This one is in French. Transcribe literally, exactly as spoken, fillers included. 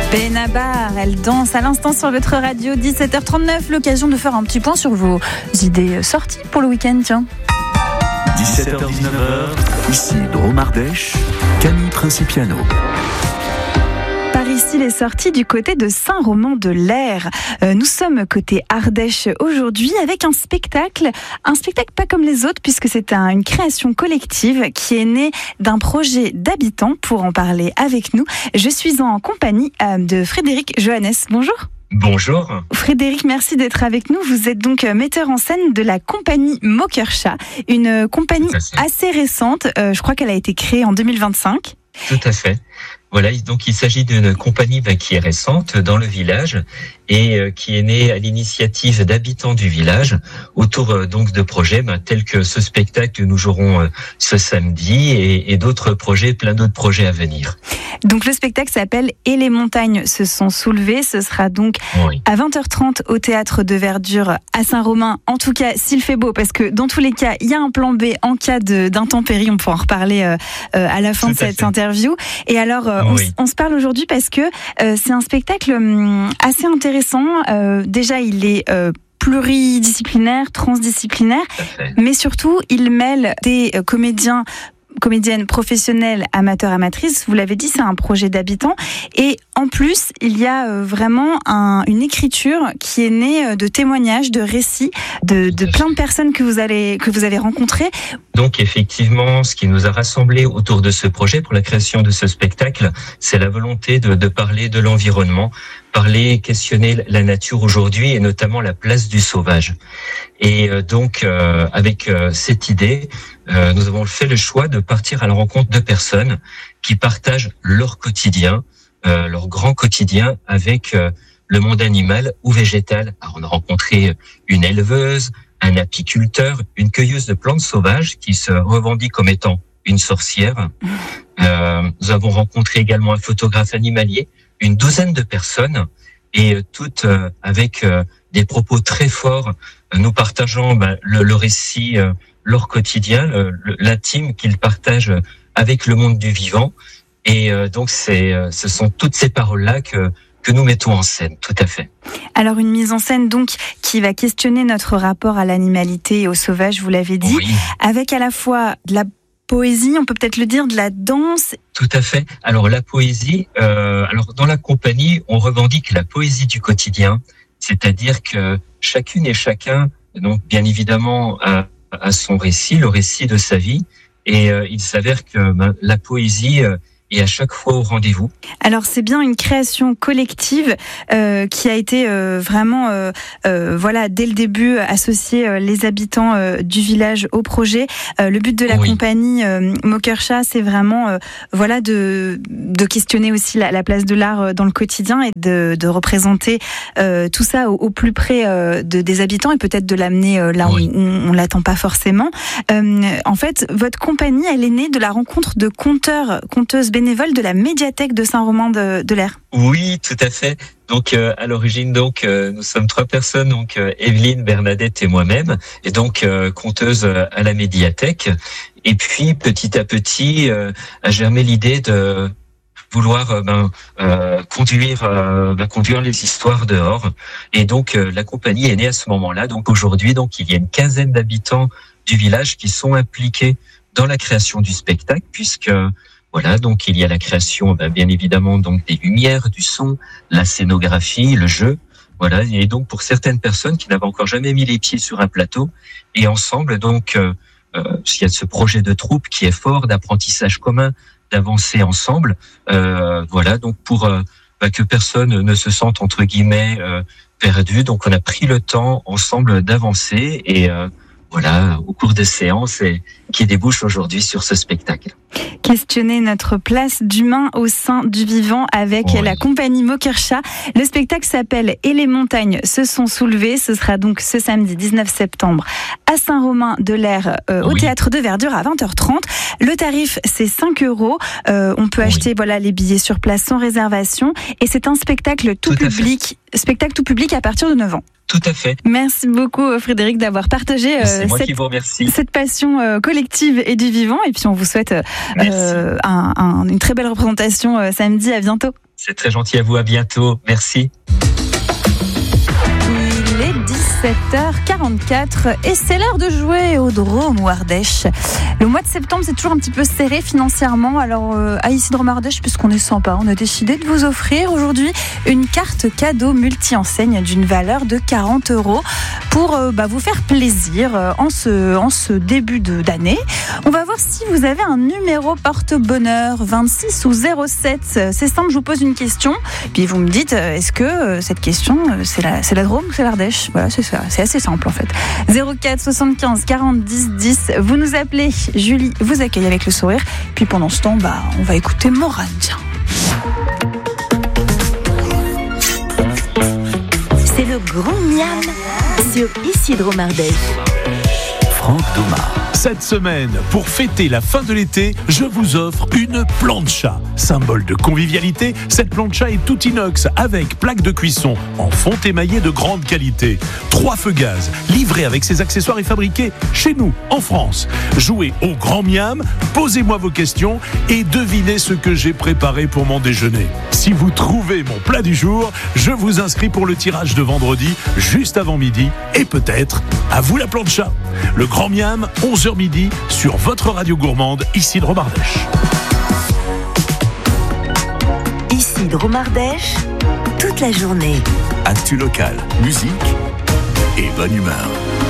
Benabar, elle danse à l'instant sur votre radio, dix-sept heures trente-neuf, l'occasion de faire un petit point sur vos idées sorties pour le week-end, tiens. dix-sept heures dix-neuf, ici Drôme Ardèche, Camille Principiano. Par ici, les sorties du côté de Saint-Roman-de-Lair. Euh, nous sommes côté Ardèche aujourd'hui avec un spectacle, un spectacle pas comme les autres puisque c'est un, une création collective qui est née d'un projet d'habitants. Pour en parler avec nous, je suis en compagnie euh, de Frédéric Johannes. Bonjour. Bonjour. Frédéric, merci d'être avec nous. Vous êtes donc metteur en scène de la compagnie Mokersha, une compagnie assez récente. Euh, je crois qu'elle a été créée en deux mille vingt-cinq. Tout à fait. Voilà, donc il s'agit d'une compagnie ben, qui est récente dans le village et euh, qui est née à l'initiative d'habitants du village autour euh, donc de projets ben, tels que ce spectacle que nous jouerons euh, ce samedi et, et d'autres projets, plein d'autres projets à venir. Donc le spectacle s'appelle « Et les montagnes se sont soulevées ». Ce sera donc oui. à vingt heures trente au Théâtre de Verdure à Saint-Romain. En tout cas, s'il fait beau, parce que dans tous les cas, il y a un plan B en cas de, d'intempéries. On pourra en reparler euh, euh, à la fin Tout de cette fait. interview. Et alors, euh, oui. on, on se parle aujourd'hui parce que euh, c'est un spectacle hum, assez intéressant. Euh, déjà, il est... Euh, pluridisciplinaire, transdisciplinaire, mais surtout, il mêle des euh, comédiens comédienne professionnelle, amateur, amatrice. Vous l'avez dit, c'est un projet d'habitants. Et en plus, il y a vraiment un, une écriture qui est née de témoignages, de récits, de, de plein de personnes que vous, allez, que vous avez rencontrées. Donc effectivement, ce qui nous a rassemblés autour de ce projet pour la création de ce spectacle, c'est la volonté de, de parler de l'environnement, parler, questionner la nature aujourd'hui et notamment la place du sauvage. Et donc, euh, avec euh, cette idée, euh, nous avons fait le choix de partir à la rencontre de personnes qui partagent leur quotidien, euh, leur grand quotidien avec euh, le monde animal ou végétal. Alors, on a rencontré une éleveuse, un apiculteur, une cueilleuse de plantes sauvages qui se revendique comme étant une sorcière. Euh, nous avons rencontré également un photographe animalier, une douzaine de personnes, et euh, toutes euh, avec euh, des propos très forts, euh, nous partageant bah, le, le récit, euh, leur quotidien, le, le, l'intime qu'ils partagent avec le monde du vivant. Et euh, donc, c'est, euh, ce sont toutes ces paroles-là que que nous mettons en scène, tout à fait. Alors une mise en scène donc qui va questionner notre rapport à l'animalité et au sauvage, vous l'avez dit, oui. avec à la fois de la poésie, on peut peut-être le dire, de la danse. Tout à fait. Alors la poésie, euh, alors dans la compagnie, on revendique la poésie du quotidien, c'est-à-dire que chacune et chacun, donc bien évidemment, a, a son récit, le récit de sa vie, et euh, il s'avère que ben, la poésie euh, et à chaque fois au rendez-vous. Alors c'est bien une création collective euh, qui a été euh, vraiment, euh, euh, voilà, dès le début associer euh, les habitants euh, du village au projet. Euh, le but de la oui. compagnie euh, Mokersha, c'est vraiment, euh, voilà, de de questionner aussi la, la place de l'art dans le quotidien et de de représenter euh, tout ça au, au plus près euh, de, des habitants et peut-être de l'amener euh, là oui. où on, on l'attend pas forcément. Euh, en fait, votre compagnie, elle est née de la rencontre de conteurs, conteuses bénévole de la médiathèque de Saint-Roman-de-Lair. Oui, tout à fait. Donc euh, à l'origine, donc euh, nous sommes trois personnes, donc euh, Evelyne, Bernadette et moi-même, et donc euh, conteuses à la médiathèque. Et puis petit à petit euh, a germé l'idée de vouloir euh, ben, euh, conduire euh, ben, conduire les histoires dehors. Et donc euh, la compagnie est née à ce moment-là. Donc aujourd'hui, donc il y a une quinzaine d'habitants du village qui sont impliqués dans la création du spectacle, puisque voilà, donc il y a la création, ben, bien évidemment, donc des lumières, du son, la scénographie, le jeu, voilà. Et donc pour certaines personnes qui n'avaient encore jamais mis les pieds sur un plateau, et ensemble, donc euh, euh, il y a ce projet de troupe qui est fort, d'apprentissage commun, d'avancer ensemble, euh, voilà. Donc pour euh, ben, que personne ne se sente entre guillemets euh, perdu, donc on a pris le temps ensemble d'avancer et euh, voilà, au cours des séances et qui débouche aujourd'hui sur ce spectacle. Questionner notre place d'humain au sein du vivant avec oui. la compagnie Mokersha. Le spectacle s'appelle « Et les montagnes se sont soulevées ». Ce sera donc ce samedi dix-neuf septembre à Saint-Romain-de-Lair euh, oui. au Théâtre de Verdure à vingt heures trente. Le tarif, c'est cinq euros. Euh, on peut oui. acheter voilà, les billets sur place sans réservation. Et c'est un spectacle tout, tout public, spectacle tout public à partir de neuf ans. Tout à fait. Merci beaucoup Frédéric d'avoir partagé euh, cette, cette passion euh, collective et du vivant. Et puis on vous souhaite euh, un, un, une très belle représentation euh, samedi. À bientôt. C'est très gentil à vous, à bientôt. Merci. Il est dix-sept heures quarante-quatre et c'est l'heure de jouer au Drôme ou Ardèche. Le mois de septembre, c'est toujours un petit peu serré financièrement. Alors, euh, à ici Drôme Ardèche, puisqu'on est sympa, on a décidé de vous offrir aujourd'hui une carte cadeau multi-enseigne d'une valeur de quarante euros pour euh, bah, vous faire plaisir euh, en, ce, en ce début de, d'année. On va voir si vous avez un numéro porte-bonheur, vingt-six ou zéro sept. C'est simple, je vous pose une question, puis vous me dites, est-ce que euh, cette question, euh, c'est la, c'est la Drôme ou c'est l'Ardèche? Voilà, c'est ça, c'est assez simple en fait. zéro quatre soixante-quinze quarante dix dix, vous nous appelez, Julie vous accueille avec le sourire, puis pendant ce temps, bah, on va écouter Morane, tiens. C'est le grand miam sur Ici Drôme Ardèche. Franck Thomas. Cette semaine, pour fêter la fin de l'été, je vous offre une plancha. Symbole de convivialité, cette plancha est tout inox avec plaque de cuisson en fonte émaillée de grande qualité. Trois feux gaz, livrés avec ses accessoires et fabriqués chez nous, en France. Jouez au grand miam, posez-moi vos questions et devinez ce que j'ai préparé pour mon déjeuner. Si vous trouvez mon plat du jour, je vous inscris pour le tirage de vendredi, juste avant midi, et peut-être à vous la plancha. Le grand miam, onze heures midi, sur votre radio gourmande, ici Drôme Ardèche. Ici Drôme Ardèche, toute la journée. Actu local, musique et bonne humeur.